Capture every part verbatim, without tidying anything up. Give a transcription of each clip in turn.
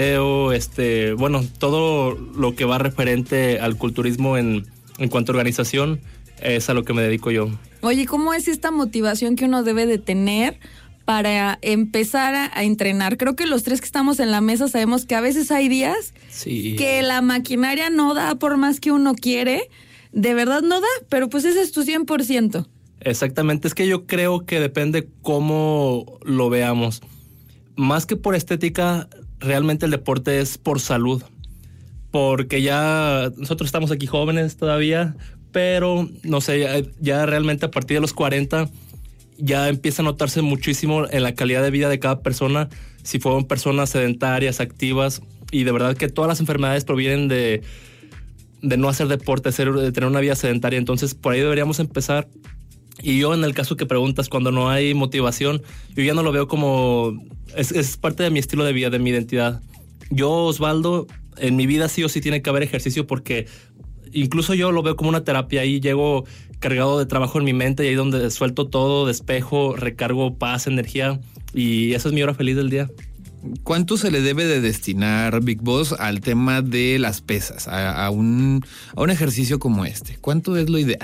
Este, bueno, todo lo que va referente al culturismo en, en cuanto a organización es a lo que me dedico yo. Oye, ¿cómo es esta motivación que uno debe de tener para empezar a, a entrenar? Creo que los tres que estamos en la mesa sabemos que a veces hay días sí. que la maquinaria no da por más que uno quiere. De verdad no da, pero pues ese es tu cien por ciento. Exactamente, es que yo creo que depende cómo lo veamos. Más que por estética, realmente el deporte es por salud. Porque ya nosotros estamos aquí jóvenes todavía, pero no sé, ya, ya realmente a partir de los cuarenta ya empieza a notarse muchísimo en la calidad de vida de cada persona, si fueron personas sedentarias, activas, y de verdad que todas las enfermedades provienen de, de no hacer deporte, de, ser, de tener una vida sedentaria. Entonces por ahí deberíamos empezar. Y yo, en el caso que preguntas, cuando no hay motivación, yo ya no lo veo como... Es, es parte de mi estilo de vida, de mi identidad. Yo, Osvaldo, en mi vida sí o sí tiene que haber ejercicio, porque incluso yo lo veo como una terapia. Ahí llego cargado de trabajo en mi mente y ahí donde suelto todo, despejo, recargo paz, energía, y esa es mi hora feliz del día. ¿Cuánto se le debe de destinar, Big Boss, al tema de las pesas, a, a, un, a un ejercicio como este? ¿Cuánto es lo ideal?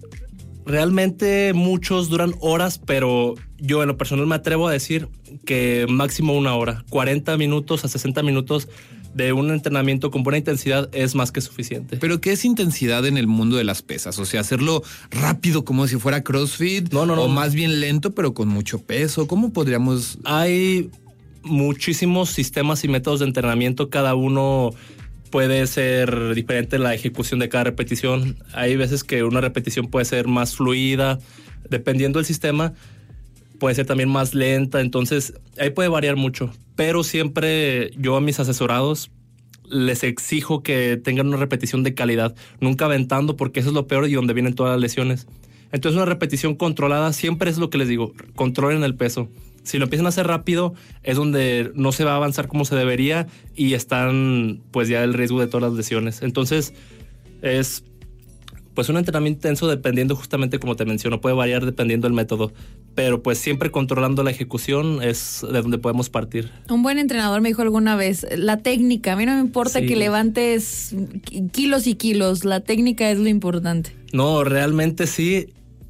Realmente muchos duran horas, pero yo en lo personal me atrevo a decir que máximo una hora. cuarenta minutos a sesenta minutos de un entrenamiento con buena intensidad es más que suficiente. ¿Pero qué es intensidad en el mundo de las pesas? O sea, hacerlo rápido como si fuera CrossFit, no, no, no. O más bien lento pero con mucho peso. ¿Cómo podríamos...? Hay muchísimos sistemas y métodos de entrenamiento, cada uno puede ser diferente la ejecución de cada repetición. Hay veces que una repetición puede ser más fluida, dependiendo del sistema, puede ser también más lenta, entonces ahí puede variar mucho. Pero siempre yo a mis asesorados les exijo que tengan una repetición de calidad, nunca aventando, porque eso es lo peor y donde vienen todas las lesiones. Entonces una repetición controlada siempre es lo que les digo, controlen el peso. Si lo empiezan a hacer rápido, es donde no se va a avanzar como se debería y están pues ya el riesgo de todas las lesiones. Entonces es pues un entrenamiento intenso dependiendo justamente como te menciono, puede variar dependiendo del método, pero pues siempre controlando la ejecución es de donde podemos partir. Un buen entrenador me dijo alguna vez, la técnica, a mí no me importa sí. que levantes kilos y kilos, la técnica es lo importante. No, realmente sí.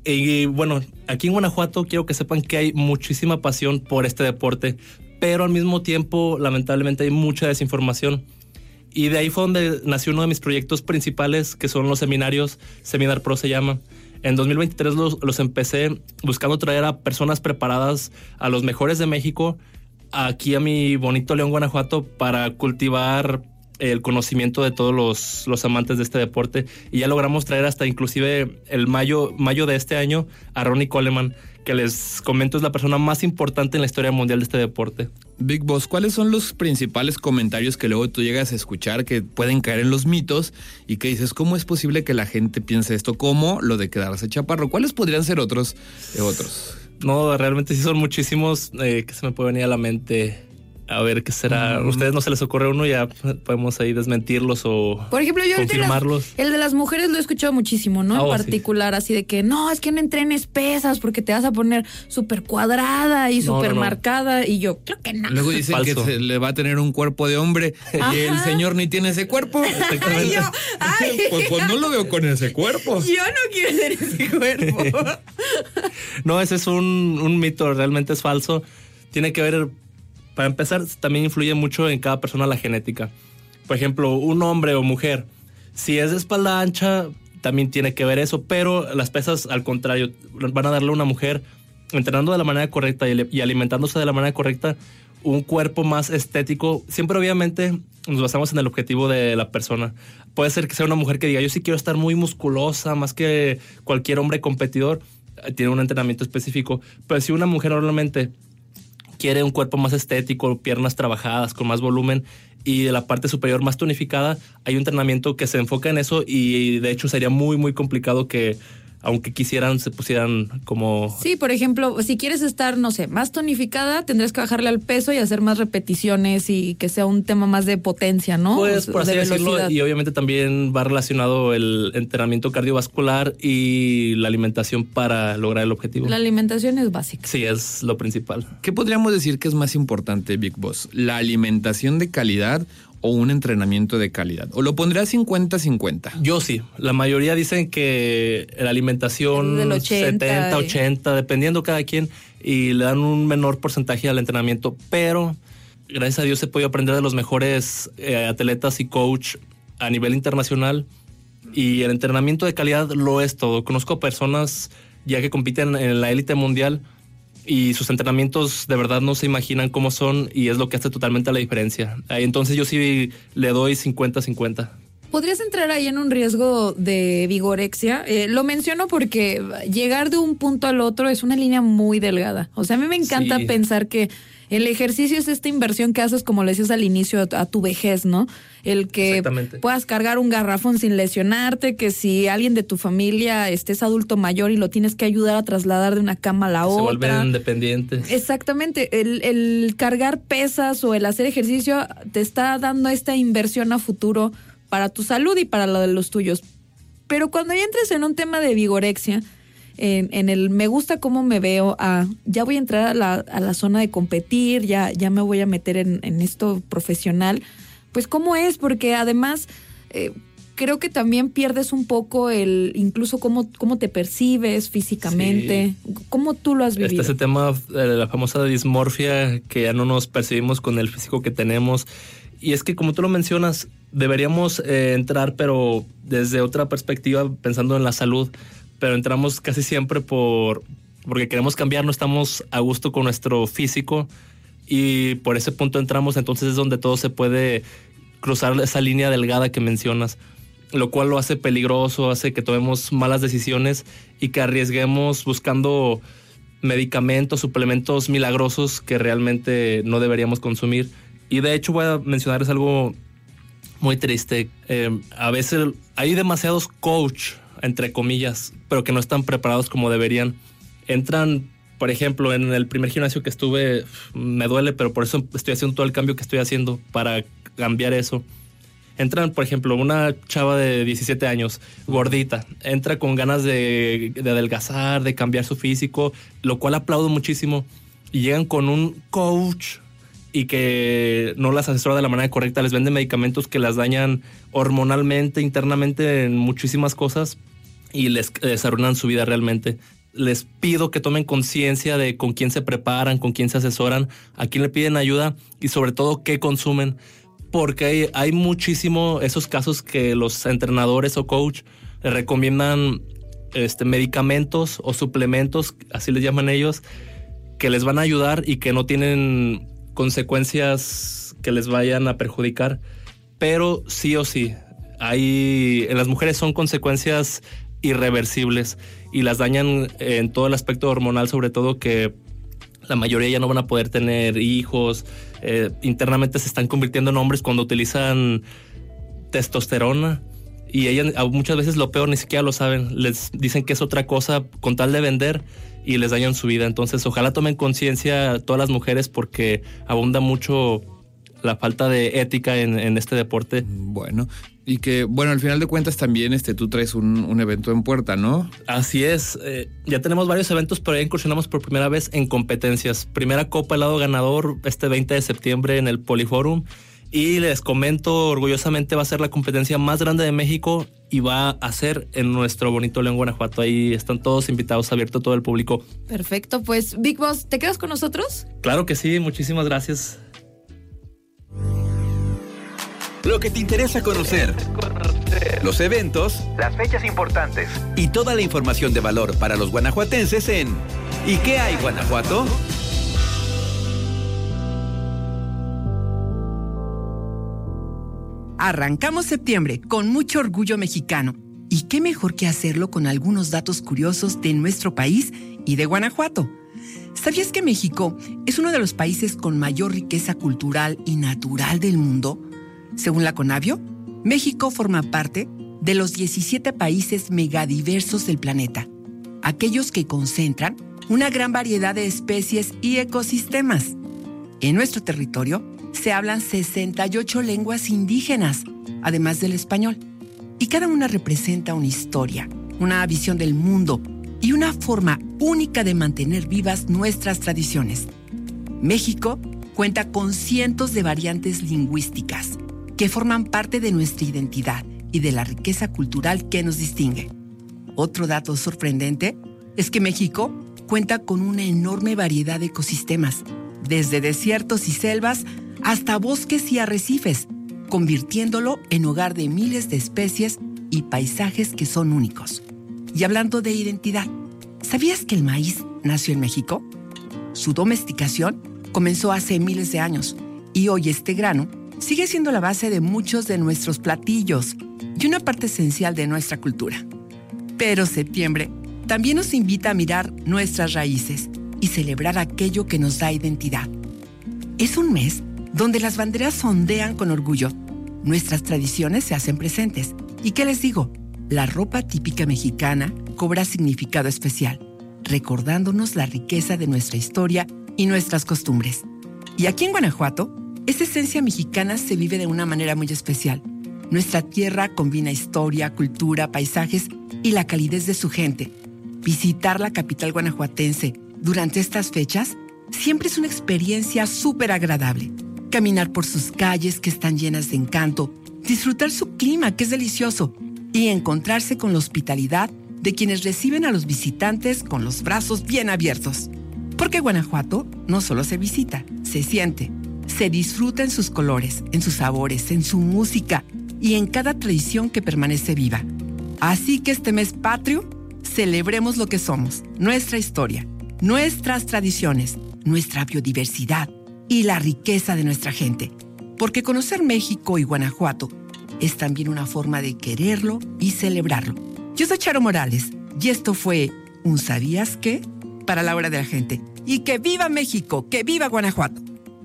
Y bueno, aquí en Guanajuato quiero que sepan que hay muchísima pasión por este deporte, pero al mismo tiempo lamentablemente hay mucha desinformación. Y de ahí fue donde nació uno de mis proyectos principales, que son los seminarios, Seminar Pro se llama. En dos mil veintitrés los, los empecé buscando traer a personas preparadas, a los mejores de México, aquí a mi bonito León, Guanajuato, para cultivar el conocimiento de todos los, los amantes de este deporte. Y ya logramos traer hasta inclusive el mayo, mayo de este año a Ronnie Coleman, que les comento es la persona más importante en la historia mundial de este deporte. Big Boss, ¿cuáles son los principales comentarios que luego tú llegas a escuchar que pueden caer en los mitos y que dices, ¿cómo es posible que la gente piense esto? ¿Cómo lo de quedarse chaparro? ¿Cuáles podrían ser otros? Eh, otros? No, realmente sí son muchísimos eh, que se me puede venir a la mente. A ver qué será. ¿A ustedes no se les ocurre uno? Ya podemos ahí desmentirlos o Por ejemplo, yo confirmarlos. El de, las, el de las mujeres lo he escuchado muchísimo, ¿no? Oh, en particular, sí. Así de que no, es que no entrenes pesas porque te vas a poner súper cuadrada y súper no, no, marcada. No. Y yo, creo que no. Luego dicen Falso. que se le va a tener un cuerpo de hombre. Ajá. Y el señor ni tiene ese cuerpo. Ay, yo, ay. Pues, pues no lo veo con ese cuerpo. Yo no quiero tener ese cuerpo. No, ese es un, un mito, realmente es falso. Tiene que ver... Para empezar, también influye mucho en cada persona la genética. Por ejemplo, un hombre o mujer, si es de espalda ancha, también tiene que ver eso, pero las pesas, al contrario, van a darle a una mujer, entrenando de la manera correcta y alimentándose de la manera correcta, un cuerpo más estético. Siempre, obviamente, nos basamos en el objetivo de la persona. Puede ser que sea una mujer que diga, yo sí quiero estar muy musculosa, más que cualquier hombre competidor, tiene un entrenamiento específico. Pero si una mujer normalmente quiere un cuerpo más estético, piernas trabajadas, con más volumen y de la parte superior más tonificada, hay un entrenamiento que se enfoca en eso y de hecho sería muy, muy complicado que aunque quisieran, se pusieran como... Sí, por ejemplo, si quieres estar, no sé, más tonificada, tendrías que bajarle al peso y hacer más repeticiones y que sea un tema más de potencia, ¿no? Pues por así de decirlo, velocidad. y obviamente también va relacionado el entrenamiento cardiovascular y la alimentación para lograr el objetivo. La alimentación es básica. Sí, es lo principal. ¿Qué podríamos decir que es más importante, Big Boss? ¿La alimentación de calidad o un entrenamiento de calidad? ¿O lo pondría cincuenta cincuenta? Yo sí. La mayoría dicen que la alimentación Del ochenta, setenta, eh. ochenta, dependiendo cada quien, y le dan un menor porcentaje al entrenamiento, pero gracias a Dios he podido aprender de los mejores eh, atletas y coach a nivel internacional, y el entrenamiento de calidad lo es todo. Conozco personas ya que compiten en la élite mundial y sus entrenamientos de verdad no se imaginan cómo son, y es lo que hace totalmente la diferencia. Entonces yo sí le doy cincuenta cincuenta. ¿Podrías entrar ahí en un riesgo de vigorexia? Eh, lo menciono porque llegar de un punto al otro es una línea muy delgada. O sea, a mí me encanta Sí. pensar que el ejercicio es esta inversión que haces, como le decías al inicio, a, a tu vejez, ¿no? El que Exactamente. puedas cargar un garrafón sin lesionarte, que si alguien de tu familia este, es adulto mayor y lo tienes que ayudar a trasladar de una cama a la Se otra. vuelven independientes. Exactamente, el, el cargar pesas o el hacer ejercicio te está dando esta inversión a futuro para tu salud y para la de los tuyos. Pero cuando ya entres en un tema de vigorexia, en, en el me gusta cómo me veo, a ya voy a entrar a la, a la zona de competir, ya, ya me voy a meter en, en esto profesional, pues ¿cómo es? Porque además eh, creo que también pierdes un poco el, incluso cómo, cómo te percibes físicamente, sí. ¿Cómo tú lo has vivido? Este ese tema de la famosa dismorfia, que ya no nos percibimos con el físico que tenemos. Y es que, como tú lo mencionas, deberíamos eh, entrar, pero desde otra perspectiva, pensando en la salud. Pero entramos casi siempre por porque queremos cambiar, no estamos a gusto con nuestro físico, y por ese punto entramos. Entonces es donde todo se puede cruzar esa línea delgada que mencionas, lo cual lo hace peligroso, hace que tomemos malas decisiones y que arriesguemos buscando medicamentos, suplementos milagrosos que realmente no deberíamos consumir. Y de hecho voy a mencionarles algo muy triste. Eh, a veces hay demasiados coach, entre comillas, pero que no están preparados como deberían. Entran, por ejemplo, en el primer gimnasio que estuve, me duele, pero por eso estoy haciendo todo el cambio que estoy haciendo para cambiar eso. Entran, por ejemplo, una chava de diecisiete años, gordita, entra con ganas de, de adelgazar, de cambiar su físico, lo cual aplaudo muchísimo, y llegan con un coach y que no las asesora de la manera correcta, les vende medicamentos que las dañan hormonalmente, internamente, en muchísimas cosas, y les, les arruinan su vida realmente. Les pido que tomen conciencia de con quién se preparan, con quién se asesoran, a quién le piden ayuda y sobre todo qué consumen, porque hay, hay muchísimo esos casos que los entrenadores o coach les recomiendan este, medicamentos o suplementos, así les llaman ellos, que les van a ayudar y que no tienen consecuencias que les vayan a perjudicar, pero sí o sí, hay, en las mujeres son consecuencias irreversibles y las dañan en todo el aspecto hormonal, sobre todo, que la mayoría ya no van a poder tener hijos, eh, internamente se están convirtiendo en hombres cuando utilizan testosterona, y ellas muchas veces lo peor ni siquiera lo saben, les dicen que es otra cosa con tal de vender y les dañan su vida. Entonces ojalá tomen conciencia todas las mujeres, porque abunda mucho la falta de ética en, en este deporte. Bueno, y que, bueno, al final de cuentas también este, tú traes un, un evento en puerta, ¿no? Así es, eh, ya tenemos varios eventos, pero ya incursionamos por primera vez en competencias. Primera Copa Helado Ganador este veinte de septiembre en el Poliforum, y les comento orgullosamente va a ser la competencia más grande de México y va a ser en nuestro bonito León, Guanajuato. Ahí están todos invitados, abierto a todo el público. Perfecto, pues Big Boss, ¿te quedas con nosotros? Claro que sí, muchísimas gracias. Lo que te interesa conocer, los eventos, las fechas importantes y toda la información de valor para los guanajuatenses en ¿Y qué hay, Guanajuato? Arrancamos septiembre con mucho orgullo mexicano. ¿Y qué mejor que hacerlo con algunos datos curiosos de nuestro país y de Guanajuato? ¿Sabías que México es uno de los países con mayor riqueza cultural y natural del mundo? Según la CONAVIO, México forma parte de los diecisiete países megadiversos del planeta, aquellos que concentran una gran variedad de especies y ecosistemas. En nuestro territorio se hablan sesenta y ocho lenguas indígenas, además del español, y cada una representa una historia, una visión del mundo y una forma única de mantener vivas nuestras tradiciones. México cuenta con cientos de variantes lingüísticas que forman parte de nuestra identidad y de la riqueza cultural que nos distingue. Otro dato sorprendente es que México cuenta con una enorme variedad de ecosistemas, desde desiertos y selvas hasta bosques y arrecifes, convirtiéndolo en hogar de miles de especies y paisajes que son únicos. Y hablando de identidad, ¿sabías que el maíz nació en México? Su domesticación comenzó hace miles de años y hoy este grano sigue siendo la base de muchos de nuestros platillos y una parte esencial de nuestra cultura. Pero septiembre también nos invita a mirar nuestras raíces y celebrar aquello que nos da identidad. Es un mes donde las banderas ondean con orgullo, nuestras tradiciones se hacen presentes. ¿Y qué les digo? La ropa típica mexicana cobra significado especial, recordándonos la riqueza de nuestra historia y nuestras costumbres. Y aquí en Guanajuato, esta esencia mexicana se vive de una manera muy especial. Nuestra tierra combina historia, cultura, paisajes y la calidez de su gente. Visitar la capital guanajuatense durante estas fechas siempre es una experiencia súper agradable. Caminar por sus calles que están llenas de encanto, disfrutar su clima que es delicioso y encontrarse con la hospitalidad de quienes reciben a los visitantes con los brazos bien abiertos. Porque Guanajuato no solo se visita, se siente, se disfruta en sus colores, en sus sabores, en su música y en cada tradición que permanece viva. Así que este mes patrio, celebremos lo que somos, nuestra historia, nuestras tradiciones, nuestra biodiversidad y la riqueza de nuestra gente. Porque conocer México y Guanajuato es también una forma de quererlo y celebrarlo. Yo soy Charo Morales y esto fue un ¿Sabías qué? Para la hora de la gente. Y que viva México, que viva Guanajuato.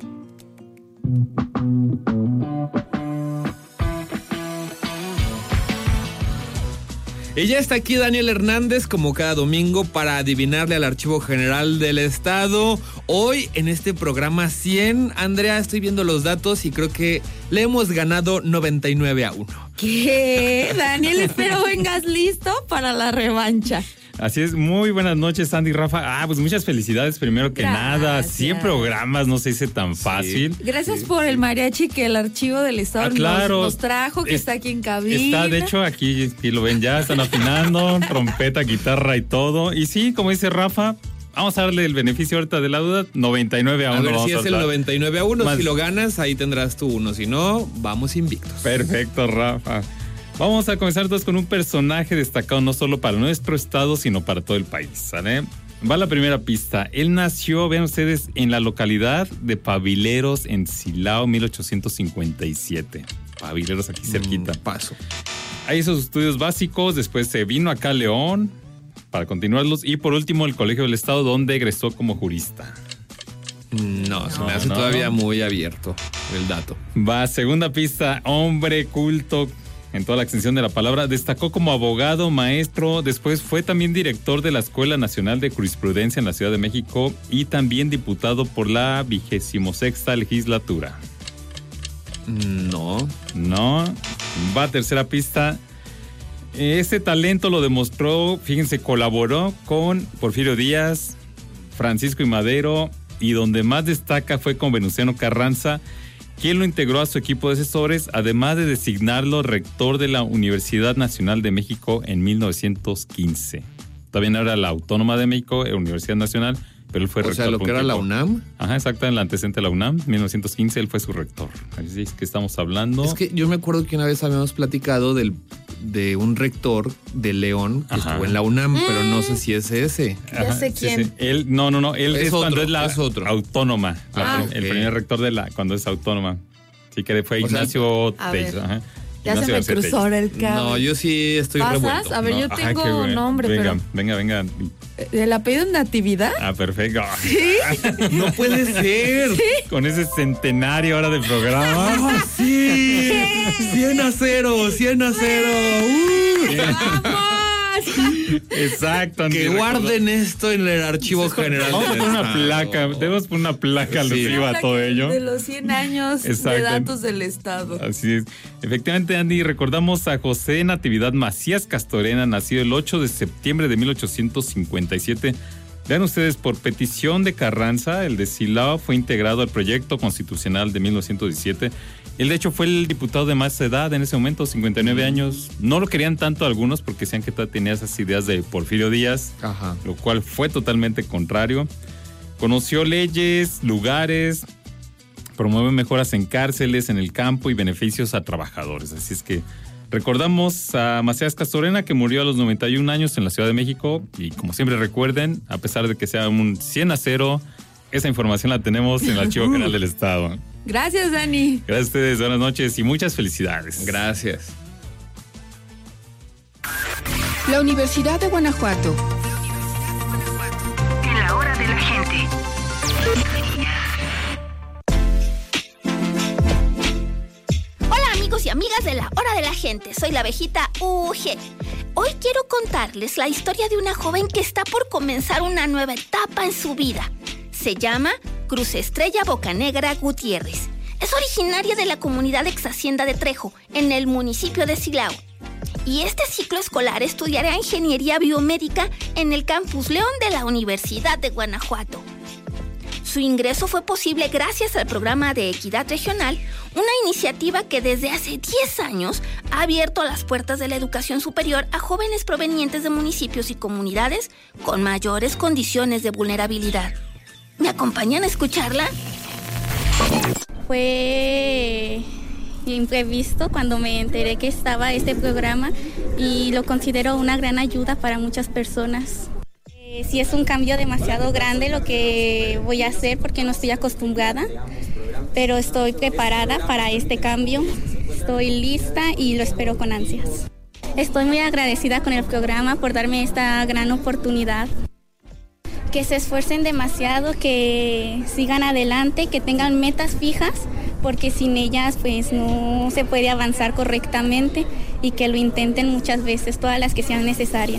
Y ya está aquí Daniel Hernández, como cada domingo, para adivinarle al Archivo General del Estado. Hoy, en este programa cien, Andrea, estoy viendo los datos y creo que le hemos ganado noventa y nueve a uno. ¿Qué? Daniel, espero vengas listo para la revancha. Así es, muy buenas noches, Andy y Rafa. Ah, pues muchas felicidades, primero que Gracias. nada. cien programas, no se dice tan fácil. Gracias sí. por el mariachi que el Archivo del Estado ah, claro. nos, nos trajo, que es, está aquí en cabina. Está, de hecho, aquí, aquí lo ven ya, están afinando, trompeta, guitarra y todo. Y sí, como dice Rafa, vamos a darle el beneficio ahorita de la duda, noventa y nueve a uno. A ver vamos si a es el noventa y nueve a uno, Más... si lo ganas, ahí tendrás tú uno. Si no, vamos invictos. Perfecto, Rafa. Vamos a comenzar todos con un personaje destacado no solo para nuestro estado, sino para todo el país, ¿sale? Va la primera pista. Él nació, vean ustedes, en la localidad de Pavileros, en Silao, mil ochocientos cincuenta y siete. Pavileros, aquí cerquita. Mm, paso. Ahí hizo sus estudios básicos, después se vino acá a León para continuarlos y por último el Colegio del Estado, donde egresó como jurista. No, se no, me hace no. todavía muy abierto el dato. Va, segunda pista. Hombre culto en toda la extensión de la palabra, destacó como abogado, maestro, después fue también director de la Escuela Nacional de Jurisprudencia en la Ciudad de México y también diputado por la vigésimo sexta legislatura. No. No. Va, tercera pista. Ese talento lo demostró, fíjense, colaboró con Porfirio Díaz, Francisco I. Madero y donde más destaca fue con Venustiano Carranza, quien lo integró a su equipo de asesores, además de designarlo rector de la Universidad Nacional de México en mil novecientos quince. También era la Autónoma de México, Universidad Nacional, pero él fue o rector. O sea, lo que era la UNAM. Ajá, exacto, en la antecedente de la UNAM, mil novecientos quince, él fue su rector. Así es que estamos hablando. Es que yo me acuerdo que una vez habíamos platicado del, de un rector de León que Ajá. estuvo en la UNAM, mm. pero no sé si es ese. Ya Ajá, sé quién. Sí, sí. Él, no, no, no, él es, es otro, cuando es la es otro. Autónoma. Ah, la, okay. El primer rector de la, cuando es autónoma. Sí, que fue Ignacio Teix. Ajá. Ya Ignacio se me cruzó el cable. No, yo sí estoy ¿Pasas? revuelto. A ver, no. yo tengo Ajá, un nombre, venga, pero... Venga, venga, venga. ¿El apellido es Natividad? Ah, perfecto. ¿Sí? No puede ser. ¿Sí? Con ese centenario ahora del programa. ¡Sí! cien a cero, cien a cero. Uh. ¡Vamos! Exacto. Que guarden esto en el archivo general. Vamos a poner una placa, debemos poner una placa alusiva a todo ello. De los cien años Exacto. de datos del Estado. Así es. Efectivamente, Andy, recordamos a José Natividad Macías Castorena, nacido el ocho de septiembre de mil ochocientos cincuenta y siete. Vean ustedes, por petición de Carranza, el de Silao fue integrado al proyecto constitucional de mil novecientos diecisiete. Él, de hecho, fue el diputado de más edad en ese momento, cincuenta y nueve años. No lo querían tanto algunos porque decían que tenía esas ideas de Porfirio Díaz, Ajá. lo cual fue totalmente contrario. Conoció leyes, lugares, promueve mejoras en cárceles, en el campo y beneficios a trabajadores. Así es que recordamos a Macías Castorena, que murió a los noventa y un años en la Ciudad de México. Y como siempre recuerden, a pesar de que sea un cien a cero, esa información la tenemos en el Archivo General del Estado. Gracias, Dani. Gracias a ustedes, buenas noches y muchas felicidades. Gracias. La Universidad de Guanajuato. En la hora de la gente. Hola amigos y amigas de la hora de la gente, soy la abejita U G. Hoy quiero contarles la historia de una joven que está por comenzar una nueva etapa en su vida. Se llama Cruz Estrella Bocanegra Gutiérrez. Es originaria de la comunidad ex Hacienda de Trejo, en el municipio de Silao. Y este ciclo escolar estudiará ingeniería biomédica en el Campus León de la Universidad de Guanajuato. Su ingreso fue posible gracias al programa de Equidad Regional, una iniciativa que desde hace diez años ha abierto las puertas de la educación superior a jóvenes provenientes de municipios y comunidades con mayores condiciones de vulnerabilidad. ¿Me acompañan a escucharla? Fue imprevisto cuando me enteré que estaba este programa y lo considero una gran ayuda para muchas personas. Eh, sí es un cambio demasiado grande lo que voy a hacer porque no estoy acostumbrada, pero estoy preparada para este cambio, estoy lista y lo espero con ansias. Estoy muy agradecida con el programa por darme esta gran oportunidad. Que se esfuercen demasiado, que sigan adelante, que tengan metas fijas, porque sin ellas pues no se puede avanzar correctamente y que lo intenten muchas veces, todas las que sean necesarias.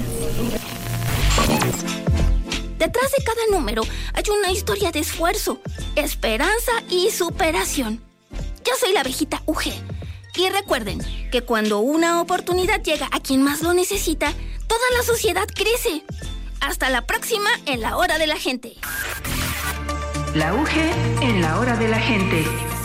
Detrás de cada número hay una historia de esfuerzo, esperanza y superación. Yo soy la abejita U G. Y recuerden que cuando una oportunidad llega a quien más lo necesita, toda la sociedad crece. Hasta la próxima en la hora de la gente. La U G en la hora de la gente.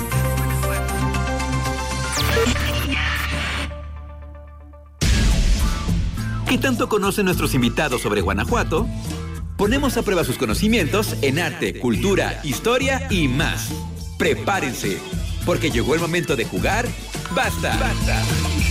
¿Qué tanto conocen nuestros invitados sobre Guanajuato? Ponemos a prueba sus conocimientos en arte, cultura, historia y más. Prepárense, porque llegó el momento de jugar. ¡Basta! ¡Basta!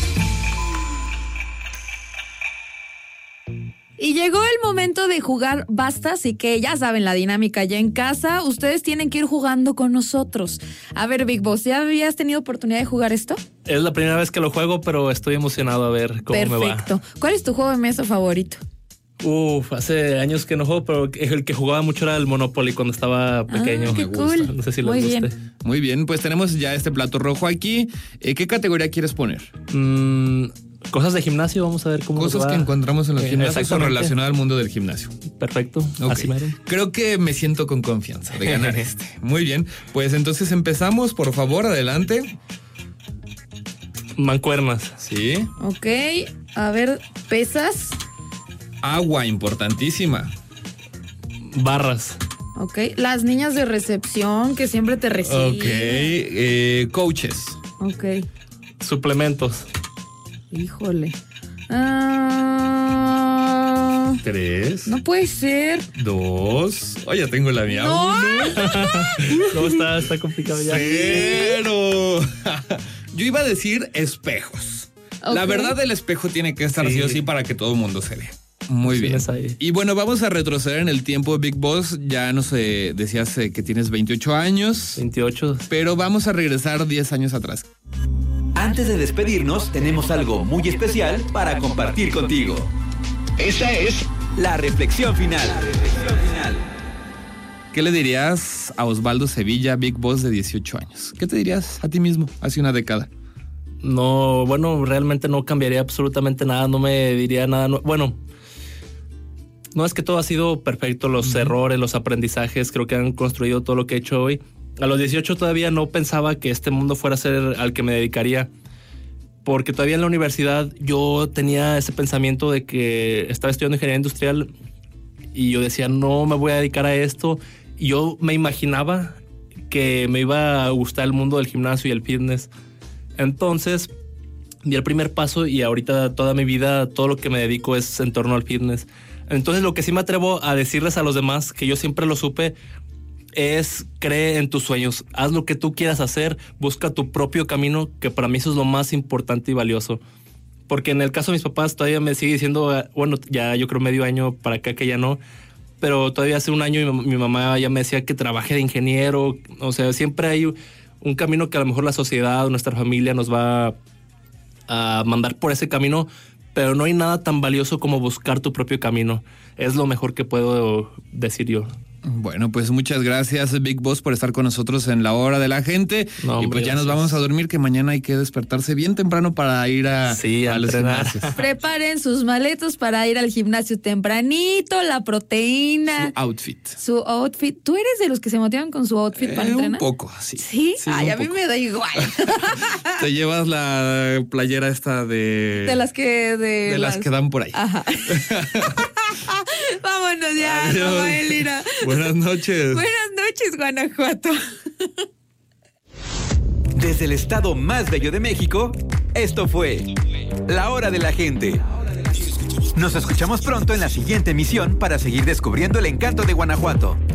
Y llegó el momento de jugar Basta, así que ya saben la dinámica ya en casa. Ustedes tienen que ir jugando con nosotros. A ver, Big Boss, ¿ya habías tenido oportunidad de jugar esto? Es la primera vez que lo juego, pero estoy emocionado a ver cómo Perfecto. me va. Perfecto. ¿Cuál es tu juego de mesa favorito? Uf, hace años que no juego, pero el que jugaba mucho era el Monopoly cuando estaba pequeño. Ah, qué me cool. gusta. No sé si les Muy guste. bien. Muy bien, pues tenemos ya este plato rojo aquí. Eh, ¿Qué categoría quieres poner? Mm, cosas de gimnasio, vamos a ver cómo Cosas nos va. que encontramos en los Eh, gimnasios o exactamente. relacionadas al mundo del gimnasio. Perfecto, Ok. así mero. Creo que me siento con confianza de ganar este. Muy bien, pues entonces empezamos, por favor, adelante. Mancuernas. Sí. Ok, a ver, pesas. Agua, importantísima. Barras. Ok, las niñas de recepción que siempre te reciben. Ok, eh, coaches. Ok, Suplementos. híjole. Ah, Tres, no puede ser. dos. Oh, ya tengo la mía. No. Uno. ¿Cómo está? Está complicado ya. Cero. Yo iba a decir espejos. La Ok. verdad, el espejo tiene que estar sí, Sí. o sí para que todo el mundo se vea. Muy Sí, bien. es ahí. Y bueno, vamos a retroceder en el tiempo, Big Boss. Ya nos eh, decías eh, que tienes veintiocho años, veintiocho. pero vamos a regresar diez años atrás. Antes de despedirnos, tenemos algo muy especial para compartir contigo. Esa es la reflexión final. La reflexión final. ¿Qué le dirías a Osvaldo Sevilla, Big Boss de dieciocho años? ¿Qué te dirías a ti mismo hace una década? No, bueno, realmente no cambiaría absolutamente nada, no me diría nada. No, bueno, no es que todo ha sido perfecto, los uh-huh. errores, los aprendizajes, creo que han construido todo lo que he hecho hoy. A los dieciocho todavía no pensaba que este mundo fuera a ser al que me dedicaría, porque todavía en la universidad yo tenía ese pensamiento de que estaba estudiando ingeniería industrial y yo decía, no me voy a dedicar a esto. Y yo me imaginaba que me iba a gustar el mundo del gimnasio y el fitness. Entonces di el primer paso y ahorita toda mi vida, todo lo que me dedico es en torno al fitness. Entonces lo que sí me atrevo a decirles a los demás, que yo siempre lo supe, es cree en tus sueños, haz lo que tú quieras hacer, busca tu propio camino, que para mí eso es lo más importante y valioso. Porque en el caso de mis papás todavía me sigue diciendo, bueno, ya yo creo medio año para acá que ya no, pero todavía hace un año mi, mi mamá ya me decía que trabaje de ingeniero. O sea, siempre hay un camino que a lo mejor la sociedad, nuestra familia nos va a mandar por ese camino, pero no hay nada tan valioso como buscar tu propio camino. Es lo mejor que puedo decir yo. Bueno, pues muchas gracias, Big Boss, por estar con nosotros en La Hora de la Gente. No, hombre, y pues ya gracias. Nos vamos a dormir, que mañana hay que despertarse bien temprano para ir a, sí, a, a los gimnasios. Preparen sus maletos para ir al gimnasio tempranito, la proteína. Su outfit. Su outfit. ¿Tú eres de los que se motivan con su outfit eh, para entrenar? Un poco, sí. ¿Sí? sí Ay, a poco. mí me da igual. Te llevas la playera esta de... De las que... De, de las... las que dan por ahí. Ajá. Vámonos ya, Elira. Buenas noches. Buenas noches, Guanajuato. Desde el estado más bello de México, esto fue La Hora de la Gente. Nos escuchamos pronto en la siguiente emisión para seguir descubriendo el encanto de Guanajuato.